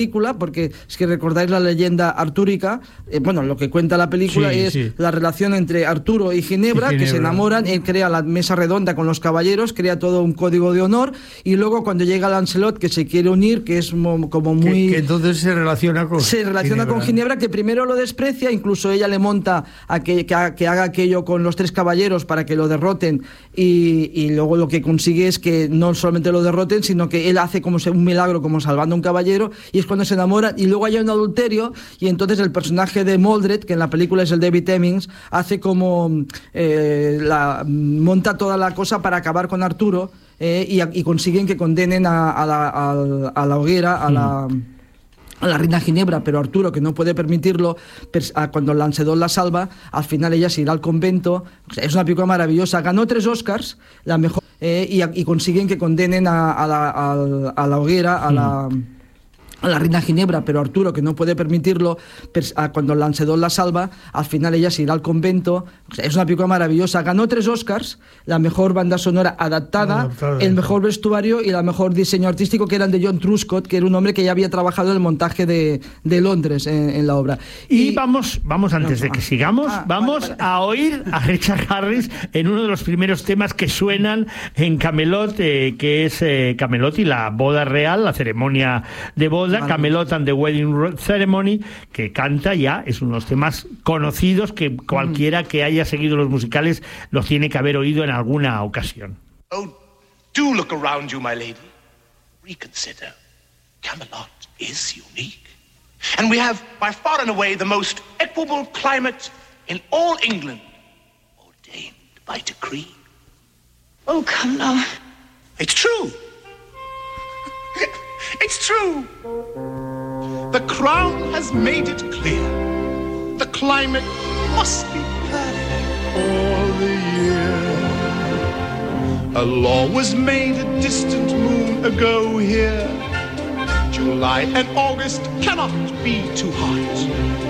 película, porque es que recordáis la leyenda artúrica, bueno, lo que cuenta la película es la relación entre Arturo y Ginebra, que se enamoran, él crea la mesa redonda con los caballeros, crea todo un código de honor, y luego cuando llega Lancelot, que se quiere unir, que es como muy... Que entonces se relaciona con Ginebra, que primero lo desprecia, incluso ella le monta a que haga aquello con los tres caballeros para que lo derroten, y luego lo que consigue es que no solamente lo derroten, sino que él hace como un milagro, como salvando a un caballero, y es cuando se enamoran, y luego hay un adulterio, y entonces el personaje de Mordred, que en la película es el David Hemmings, hace como monta toda la cosa para acabar con Arturo, y consiguen que condenen a la hoguera a la reina Ginebra, pero Arturo, que no puede permitirlo, cuando Lancelot la salva, al final ella se irá al convento. O sea, es una película maravillosa, ganó 3 Oscars, la mejor, y consiguen que condenen a la hoguera a la reina Ginebra, pero Arturo, que no puede permitirlo, cuando Lancelot la salva, al final ella se irá al convento. O sea, es una película maravillosa, ganó 3 Oscars, la mejor banda sonora adaptada, el mejor vestuario y la mejor diseño artístico, que eran de John Truscott, que era un hombre que ya había trabajado en el montaje de Londres en la obra. Y vamos antes de que sigamos, a oír a Richard Harris en uno de los primeros temas que suenan en Camelot, que es Camelot y la boda real, la ceremonia de boda, Camelot and the Wedding Ceremony, que canta ya, es uno de los temas conocidos que cualquiera que haya seguido los musicales los tiene que haber oído en alguna ocasión. Oh, do look around you, my lady. Reconsider. Camelot is unique. And we have, by far and away, the most equable climate in all England, ordained by decree. Oh, come now. It's true. It's true. The crown has made it clear. The climate must be perfect all the year. A law was made a distant moon ago here. July and August cannot be too hot.